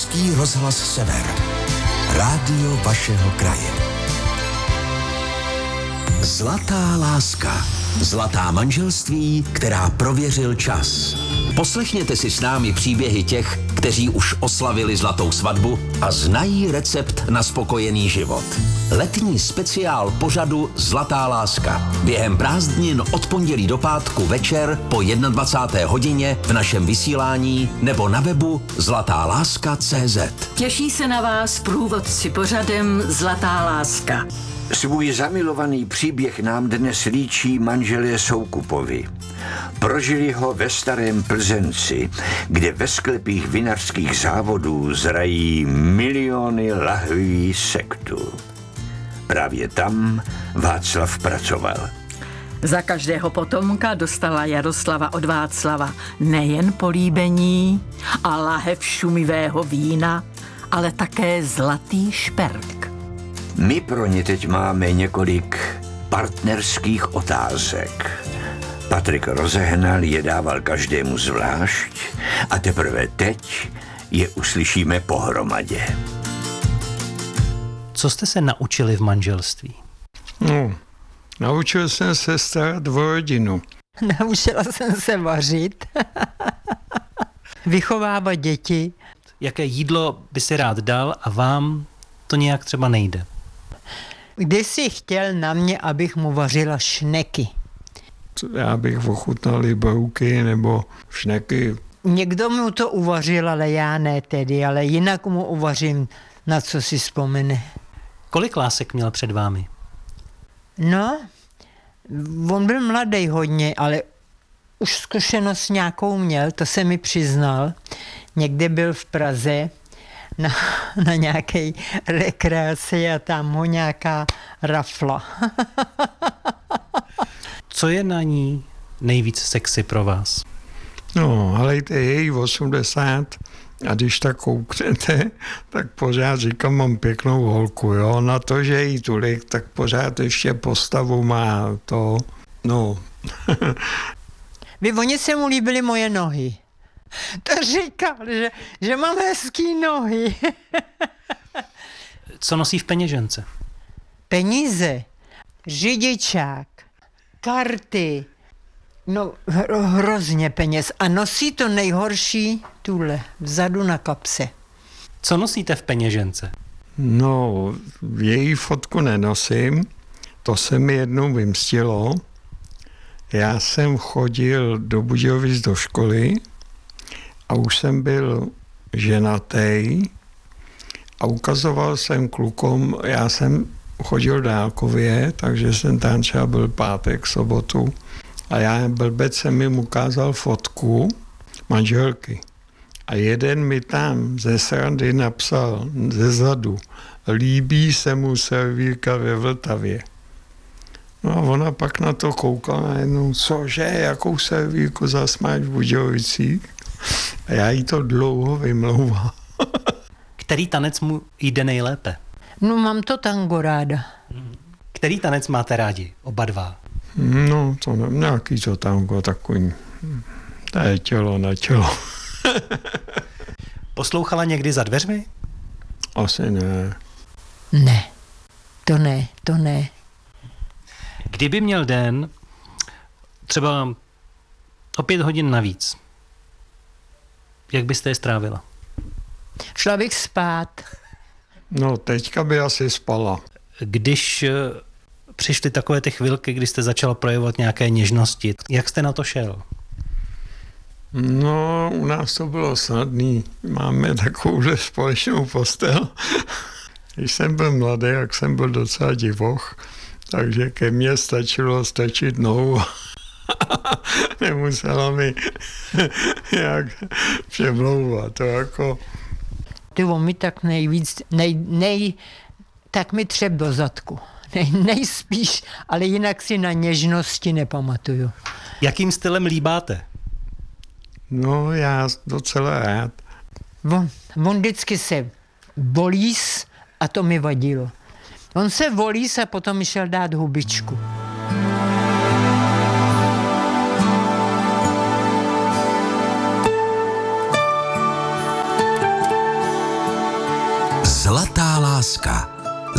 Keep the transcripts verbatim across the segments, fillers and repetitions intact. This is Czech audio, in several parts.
Český rozhlas Sever. Rádio vašeho kraje. Zlatá láska. Zlatá manželství, která prověřil čas. Poslechněte si s námi příběhy těch, kteří už oslavili zlatou svatbu a znají recept na spokojený život. Letní speciál pořadu Zlatá láska. Během prázdnin od pondělí do pátku večer po dvacáté jedné hodině v našem vysílání nebo na webu zlatá láska tečka cé zet. Těší se na vás průvodci pořadem Zlatá láska. Svůj zamilovaný příběh nám dnes líčí manželé Soukupovi. Prožili ho ve Starém Plzenci, kde ve sklepích vinařských závodů zrají miliony lahví sektu. Právě tam Václav pracoval. Za každého potomka dostala Jaroslava od Václava nejen políbení a lahev šumivého vína, ale také zlatý šperk. My pro ně teď máme několik partnerských otázek. Patrik rozehnal, je dával každému zvlášť a teprve teď je uslyšíme pohromadě. Co jste se naučili v manželství? No, naučil jsem se starat o rodinu. Naučila jsem se vařit, vychovávat děti. Jaké jídlo by si rád dal a vám to nějak třeba nejde? Když si chtěl na mě, abych mu vařila šneky. Já bych ochutnal i brouky nebo šneky. Někdo mu to uvařil, ale já ne tedy, ale jinak mu uvařím, na co si vzpomene. Kolik lásek měl před vámi? No, on byl mladý hodně, ale už zkušenost nějakou měl, to se mi přiznal. Někde byl v Praze na, na nějaké rekreaci a tam ho nějaká rafla. Co je na ní nejvíc sexy pro vás? No, helejte, je jí osmdesát a když tak kouknete, tak pořád říkám, mám pěknou holku, jo. Na to, že jí tolik, tak pořád ještě postavu má to, no. Vy, oni se mu líbily moje nohy. To říkal, že, že mám hezký nohy. Co nosí v peněžence? Peníze, řidičák, karty, no hro, hrozně peněz. A nosí to nejhorší tuhle, vzadu na kapse. Co nosíte v peněžence? No, její fotku nenosím, to se mi jednou vymstilo. Já jsem chodil do Budějovic do školy a už jsem byl ženatý a ukazoval jsem klukům, já jsem chodil dálkově, takže jsem tam třeba byl pátek, sobotu a já blbec jsem jim ukázal fotku manželky a jeden mi tam ze srandy napsal ze zadu, líbí se mu servírka ve Vltavě. No a ona pak na to koukala najednou, cože, jakou servírku zas máš v Budějovicích? A já jí to dlouho vymlouval. Který tanec mu jde nejlépe? No mám to tango ráda. Který tanec máte rádi? Oba dva? No, to ne, nějaký to tango, takový, to je tělo na tělo. Poslouchala někdy za dveřmi? Asi ne. Ne, to ne, to ne. Kdyby měl den třeba o pět hodin navíc, jak byste je strávila? Šla bych spát. No, teďka by asi spala. Když přišly takové ty chvilky, kdy jste začala projevovat nějaké něžnosti, jak jste na to šel? No, u nás to bylo snadný. Máme takovouhle společnou postel. Když jsem byl mladý, jak jsem byl docela divoch, takže ke mně stačilo stačit nohu. Nemusela mi jak přemlouvat. To jako... Ty on mi tak nejvíc, nej, nej, tak mi třep do zadku. Nej, nejspíš, ale jinak si na něžnosti nepamatuju. Jakým stylem líbáte? No, já docela rád. On, on vždycky se volís a to mi vadilo. On se volís a potom mi šel dát hubičku.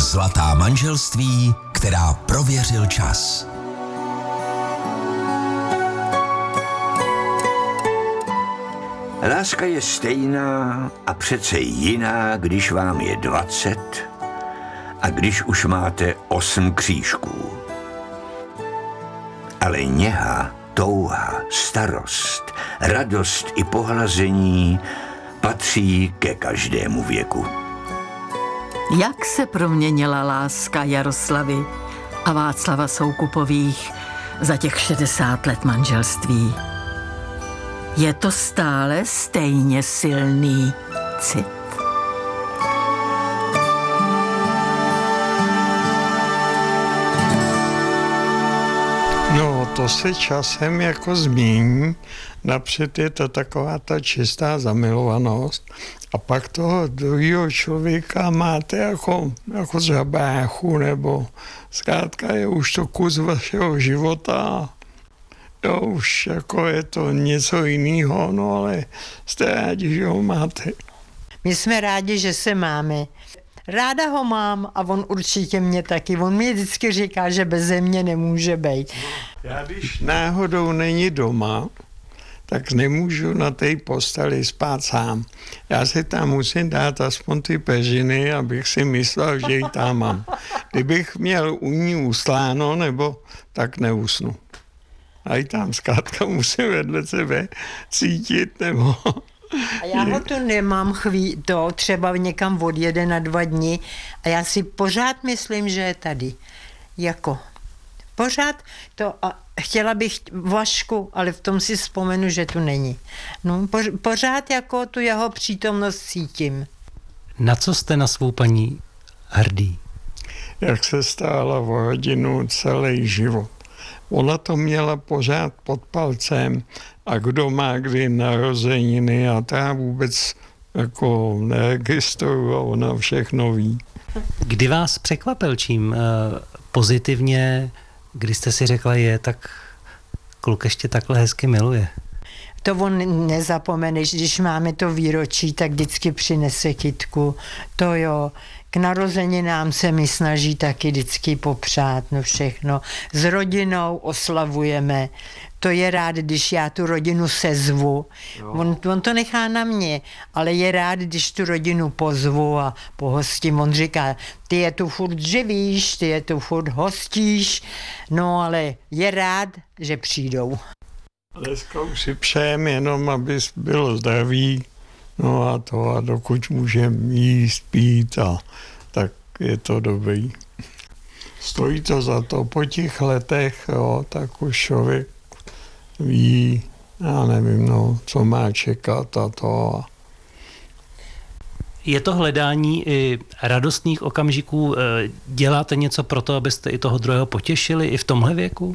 Zlatá manželství, která prověřil čas. Láska je stejná a přece jiná, když vám je dvacet a když už máte osm křížků. Ale něha, touha, starost, radost i pohlazení patří ke každému věku. Jak se proměnila láska Jaroslavy a Václava Soukupových za těch šedesát let manželství? Je to stále stejně silný cit. No, to se časem jako změní. Napřed je to taková ta čistá zamilovanost a pak toho druhého člověka máte jako, jako žabáchu, nebo zkrátka je už to kus vašeho života. Jo, už jako je to něco jiného, no ale jste rádi, že ho máte. My jsme rádi, že se máme. Ráda ho mám a on určitě mě taky. On mi vždycky říká, že beze mě nemůže být. Já když náhodou není doma, tak nemůžu na té posteli spát sám. Já si tam musím dát aspoň ty peřiny, abych si myslel, že ji tam mám. Kdybych měl u ní usláno, nebo tak neusnu. A i tam zkrátka musím vedle sebe cítit, nebo... A já ho tu nemám chví, to třeba někam odjede na dva dny a já si pořád myslím, že je tady. Jako, pořád to, a chtěla bych Vašku, ale v tom si vzpomenu, že tu není. No, pořád jako tu jeho přítomnost cítím. Na co jste na svou paní hrdý? Jak se stála o rodinu celý život. Ona to měla pořád pod palcem a kdo má kdy narozeniny a ta vůbec jako neregistruje, ona všechno ví. Kdy vás překvapil čím pozitivně, kdy jste si řekla, je, tak kluk ještě takhle hezky miluje? To on nezapomeneš, když máme to výročí, tak vždycky přinese kytku. To jo, k narozeninám se mi snaží taky vždycky popřát, no všechno. S rodinou oslavujeme. To je rád, když já tu rodinu sezvu. On, on to nechá na mě, ale je rád, když tu rodinu pozvu a pohostím. On říká, ty je tu furt živíš, ty je tu furt hostíš, no ale je rád, že přijdou. Dneska už si přejeme jenom, aby bylo zdraví, no a to a dokud můžeme jíst, pít a tak je to dobrý. Stojí to za to po těch letech, jo, tak už člověk ví, já nevím, no, co má čekat a to. Je to hledání i radostných okamžiků? Děláte něco pro to, abyste i toho druhého potěšili i v tomhle věku?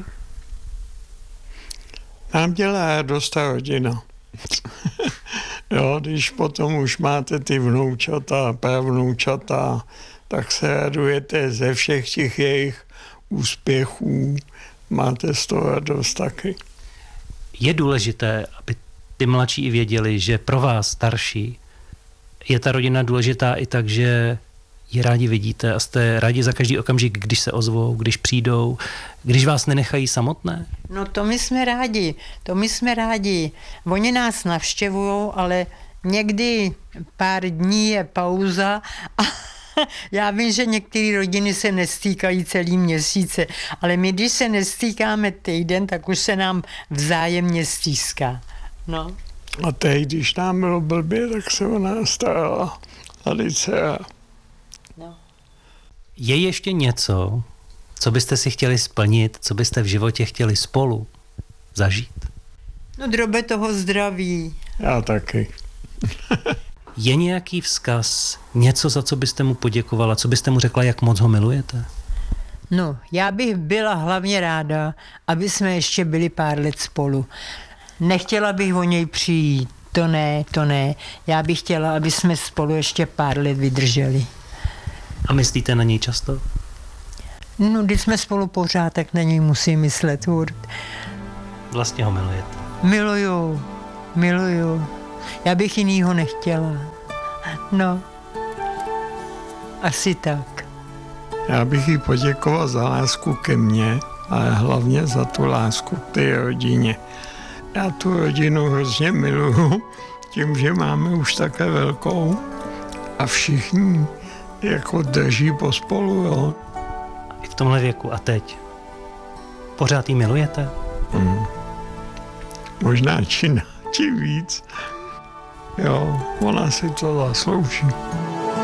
Nám dělá radost ta rodina. Jo, když potom už máte ty vnoučata, pravnoučata, tak se radujete ze všech těch jejich úspěchů. Máte z toho radost taky. Je důležité, aby ty mladší i věděli, že pro vás starší je ta rodina důležitá i tak, že ji rádi vidíte a jste rádi za každý okamžik, když se ozvou, když přijdou, když vás nenechají samotné? No to my jsme rádi, to my jsme rádi. Oni nás navštěvují, ale někdy pár dní je pauza a já vím, že některé rodiny se nestýkají celý měsíce, ale my, když se nestýkáme týden, tak už se nám vzájemně stýská. No. A teď, když nám bylo blbě, tak se o nás starala Alice. No. Je ještě něco, co byste si chtěli splnit, co byste v životě chtěli spolu zažít? No drobe toho zdraví. Já taky. Je nějaký vzkaz, něco, za co byste mu poděkovala, co byste mu řekla, jak moc ho milujete? No, já bych byla hlavně ráda, aby jsme ještě byli pár let spolu. Nechtěla bych o něj přijít, to ne, to ne. Já bych chtěla, aby jsme spolu ještě pár let vydrželi. A myslíte na něj často? No, když jsme spolu pořád, tak na něj musím myslet furt. Vlastně ho milujete. Miluju, miluju. Já bych jinýho nechtěla. No, asi tak. Já bych jí poděkoval za lásku ke mně, ale hlavně za tu lásku k té rodině. Já tu rodinu hrozně miluju, tím, že máme už také velkou a všichni jako drží pospolu, jo. I v tomhle věku a teď. Pořád jí milujete? Hmm. Možná čím, čím víc. Jo, ona si to zaslouží.